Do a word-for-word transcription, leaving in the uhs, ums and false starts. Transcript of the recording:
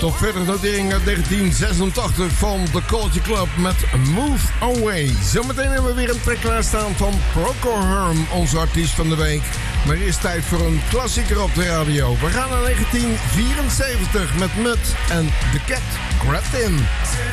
Top veertig notering uit negentien zesentachtig van The Culture Club met Move Away. Zometeen hebben we weer een track klaarstaan van Procol Harum, onze artiest van de week. Maar eerst tijd voor een klassieker op de radio. We gaan naar negentien vierenzeventig met Mud en The Cat Crept In.